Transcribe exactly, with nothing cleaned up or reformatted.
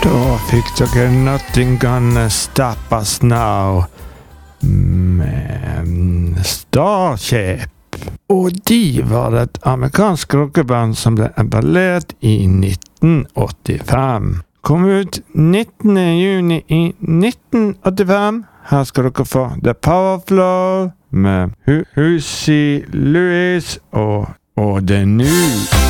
Da fikk dere Nothing Gonna Stop Us Now med Starship. Og de var et amerikansk rockeband som ble etablert i nitten åttifem. Kom ut nittende juni i nitten åttifem. Her skal dere få The Power Flow med Hussey Lewis og, og The New.